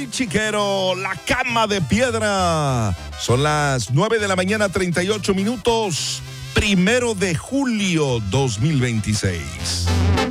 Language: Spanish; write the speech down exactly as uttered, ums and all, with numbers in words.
El Chiquero, La Cama de Piedra. Son las nueve de la mañana, treinta y ocho minutos, primero de julio dos mil veintiséis.